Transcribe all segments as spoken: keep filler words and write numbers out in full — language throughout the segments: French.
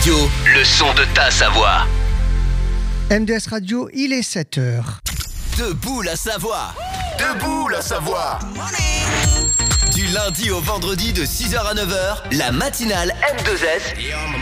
Radio, le son de ta Savoie. M deux S Radio, il est sept heures. Debout la Savoie. Debout la Savoie. Du lundi au vendredi de six heures à neuf heures, la matinale M deux S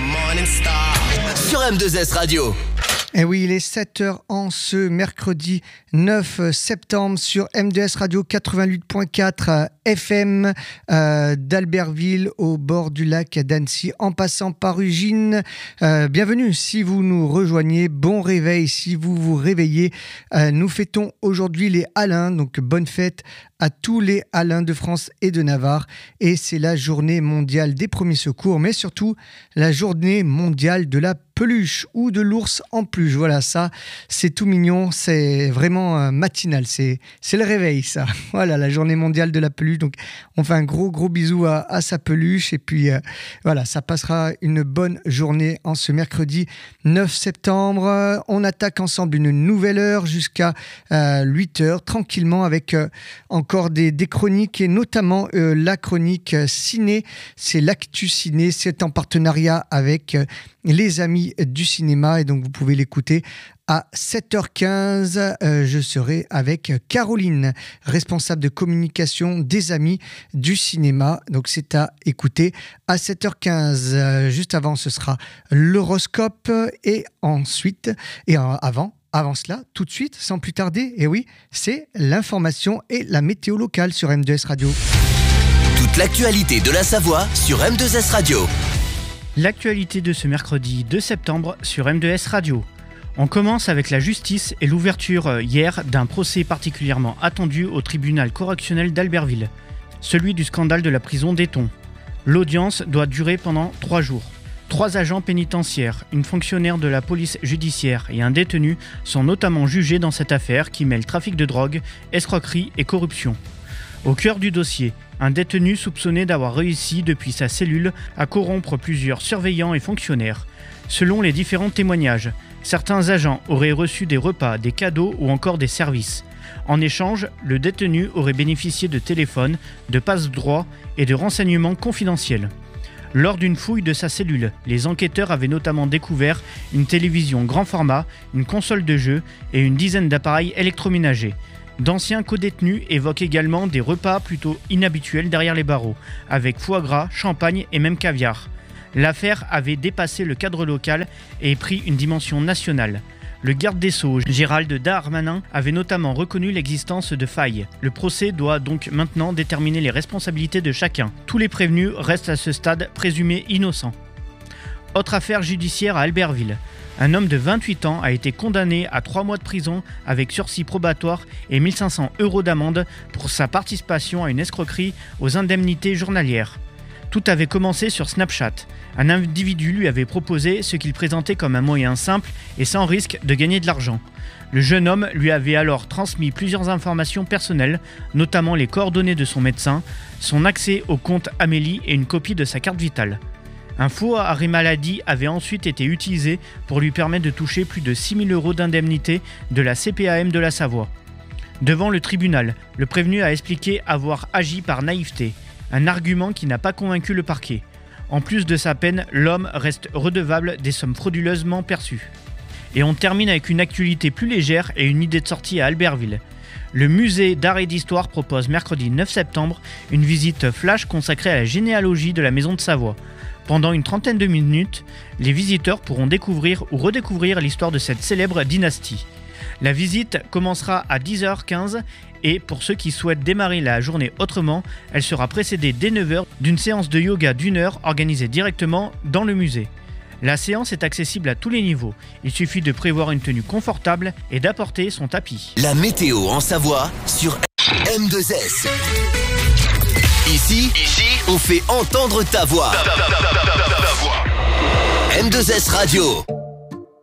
sur M deux S Radio. Et oui, il est sept heures en ce mercredi neuf septembre sur M deux S Radio quatre-vingt-huit point quatre F M euh, d'Albertville au bord du lac d'Annecy en passant par Ugine. Euh, bienvenue si vous nous rejoignez, bon réveil si vous vous réveillez. Euh, nous fêtons aujourd'hui les Halins, donc bonne fête à tous les Halins de France et de Navarre. Et c'est la journée mondiale des premiers secours, mais surtout la journée mondiale de la peluche ou de l'ours en peluche. Voilà, ça, c'est tout mignon, c'est vraiment euh, matinal, c'est, c'est le réveil, ça. Voilà, la journée mondiale de la peluche. Donc, on fait un gros, gros bisou à, à sa peluche. Et puis, euh, voilà, ça passera une bonne journée en ce mercredi neuf septembre. On attaque ensemble une nouvelle heure jusqu'à euh, huit heures, tranquillement, avec euh, encore des, des chroniques et notamment euh, la chronique ciné. C'est l'actu ciné, c'est en partenariat avec euh, les amis du cinéma et donc vous pouvez l'écouter à sept heures quinze. Euh, je serai avec Caroline, responsable de communication des amis du cinéma. Donc c'est à écouter à sept heures quinze. Euh, juste avant, ce sera l'horoscope et ensuite, et euh, avant, Avant cela, tout de suite, sans plus tarder, et oui, c'est l'information et la météo locale sur M deux S Radio. Toute l'actualité de la Savoie sur M deux S Radio. L'actualité de ce mercredi deux septembre sur M deux S Radio. On commence avec la justice et l'ouverture hier d'un procès particulièrement attendu au tribunal correctionnel d'Albertville, celui du scandale de la prison d'Éton. L'audience doit durer pendant trois jours. Trois agents pénitentiaires, une fonctionnaire de la police judiciaire et un détenu sont notamment jugés dans cette affaire qui mêle trafic de drogue, escroquerie et corruption. Au cœur du dossier, un détenu soupçonné d'avoir réussi depuis sa cellule à corrompre plusieurs surveillants et fonctionnaires. Selon les différents témoignages, certains agents auraient reçu des repas, des cadeaux ou encore des services. En échange, le détenu aurait bénéficié de téléphones, de passe-droits et de renseignements confidentiels. Lors d'une fouille de sa cellule, les enquêteurs avaient notamment découvert une télévision grand format, une console de jeu et une dizaine d'appareils électroménagers. D'anciens codétenus évoquent également des repas plutôt inhabituels derrière les barreaux, avec foie gras, champagne et même caviar. L'affaire avait dépassé le cadre local et pris une dimension nationale. Le garde des Sceaux, Gérald Darmanin, avait notamment reconnu l'existence de failles. Le procès doit donc maintenant déterminer les responsabilités de chacun. Tous les prévenus restent à ce stade présumés innocents. Autre affaire judiciaire à Albertville. Un homme de vingt-huit ans a été condamné à trois mois de prison avec sursis probatoire et mille cinq cents euros d'amende pour sa participation à une escroquerie aux indemnités journalières. Tout avait commencé sur Snapchat. Un individu lui avait proposé ce qu'il présentait comme un moyen simple et sans risque de gagner de l'argent. Le jeune homme lui avait alors transmis plusieurs informations personnelles, notamment les coordonnées de son médecin, son accès au compte Amélie et une copie de sa carte vitale. Un faux arrêt maladie avait ensuite été utilisé pour lui permettre de toucher plus de six mille euros d'indemnité de la C P A M de la Savoie. Devant le tribunal, le prévenu a expliqué avoir agi par naïveté, un argument qui n'a pas convaincu le parquet. En plus de sa peine, l'homme reste redevable des sommes frauduleusement perçues. Et on termine avec une actualité plus légère et une idée de sortie à Albertville. Le musée d'art et d'histoire propose mercredi neuf septembre une visite flash consacrée à la généalogie de la maison de Savoie. Pendant une trentaine de minutes, les visiteurs pourront découvrir ou redécouvrir l'histoire de cette célèbre dynastie. La visite commencera à dix heures quinze et pour ceux qui souhaitent démarrer la journée autrement, elle sera précédée dès neuf heures d'une séance de yoga d'une heure organisée directement dans le musée. La séance est accessible à tous les niveaux. Il suffit de prévoir une tenue confortable et d'apporter son tapis. La météo en Savoie sur M deux S. Ici, ici, on fait entendre ta voix. Ta, ta, ta, ta, ta, ta voix. M deux S Radio.